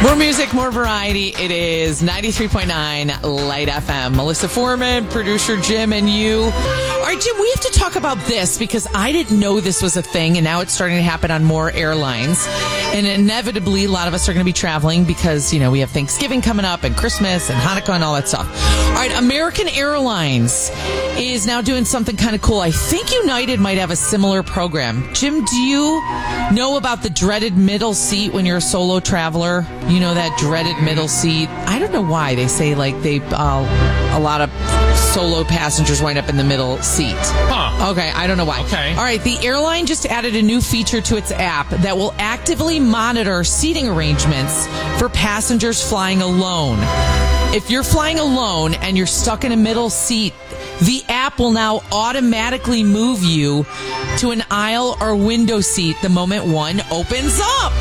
More music, more variety. It is 93.9 Light FM. Melissa Foreman, producer Jim, and you. All right, Jim, we have to talk about this because I didn't know this was a thing, and now it's starting to happen on more airlines. And inevitably, a lot of us are going to be traveling because, you know, we have Thanksgiving coming up and Christmas and Hanukkah and all that stuff. All right, American Airlines is now doing something kind of cool. I think United might have a similar program. Jim, do you know about the dreaded middle seat when you're a solo traveler? You know, that dreaded middle seat. I don't know why they say like a lot of solo passengers wind up in the middle seat. Huh. Okay, I don't know why. Okay. All right, the airline just added a new feature to its app that will actively monitor seating arrangements for passengers flying alone. If you're flying alone and you're stuck in a middle seat, the app will now automatically move you to an aisle or window seat the moment one opens up.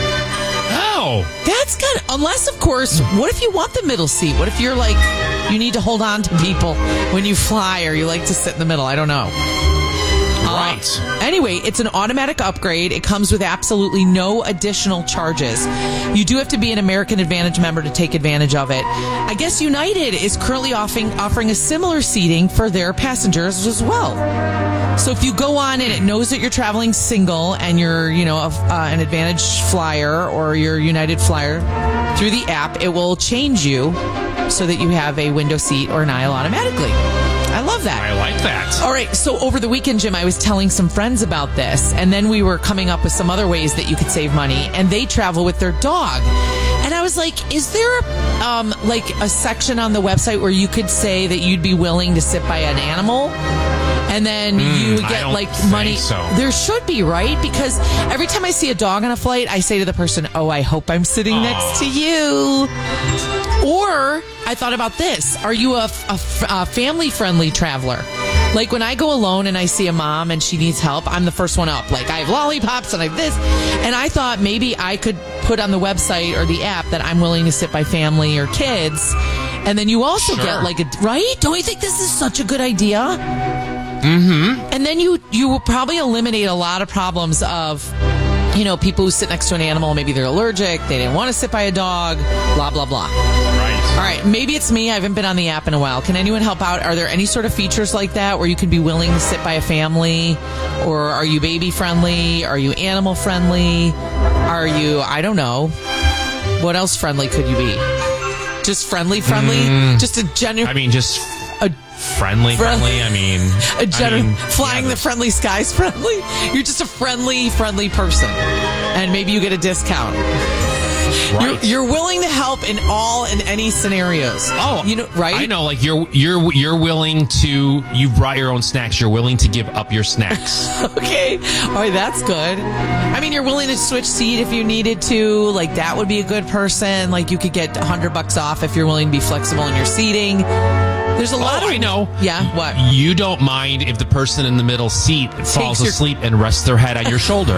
Oh. That's kind of, unless, of course, what if you want the middle seat? What if you're like, you need to hold on to people when you fly or you like to sit in the middle? I don't know. Right. Anyway, it's an automatic upgrade. It comes with absolutely no additional charges. You do have to be an American Advantage member to take advantage of it. I guess United is currently offering a similar seating for their passengers as well. So if you go on and it knows that you're traveling single and you're, you know, an Advantage flyer or you're United flyer, through the app, it will change you so that you have a window seat or an aisle automatically. I love that. I like that. All right, so over the weekend, Jim, I was telling some friends about this, and then we were coming up with some other ways that you could save money, and they travel with their dog. And I was like, is there like a section on the website where you could say that you'd be willing to sit by an animal? And then you get like money. So. There should be, right? Because every time I see a dog on a flight, I say to the person, oh, I hope I'm sitting next to you. Or I thought about this. Are you a family-friendly traveler? Like when I go alone and I see a mom and she needs help, I'm the first one up. Like I have lollipops and I have this. And I thought maybe I could put on the website or the app that I'm willing to sit by family or kids. And then you also get like right? Don't you think this is such a good idea? Mm-hmm. And then you will probably eliminate a lot of problems of, you know, people who sit next to an animal, maybe they're allergic, they didn't want to sit by a dog, blah, blah, blah. Right. All right, maybe it's me. I haven't been on the app in a while. Can anyone help out? Are there any sort of features like that where you can be willing to sit by a family? Or are you baby friendly? Are you animal friendly? Are you, I don't know. What else friendly could you be? Just friendly? Just a genuine... I mean, just friendly. I mean... flying the friendly skies friendly? You're just a friendly person. And maybe you get a discount. Right. You're willing to help in all and any scenarios. Oh, you know, right? I know. Like you're willing to. You brought your own snacks. You're willing to give up your snacks. Okay. All right, that's good. I mean, you're willing to switch seat if you needed to. Like that would be a good person. Like you could get $100 off if you're willing to be flexible in your seating. There's a lot of... I know. Yeah, what? You don't mind if the person in the middle seat falls asleep and rests their head on your shoulder.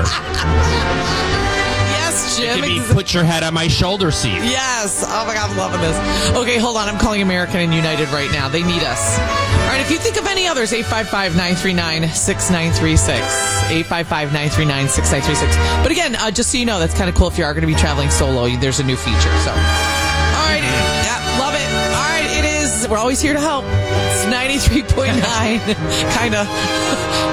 Yes, Jim. It could be, put your head on my shoulder seat. Yes. Oh, my God, I'm loving this. Okay, hold on. I'm calling American and United right now. They need us. All right, if you think of any others, 855-939-6936. 855-939-6936. But again, just so you know, that's kind of cool if you are going to be traveling solo. There's a new feature. So, all right. Yeah, love it. All right, it is. We're always here to help. It's 93.9. Kind of.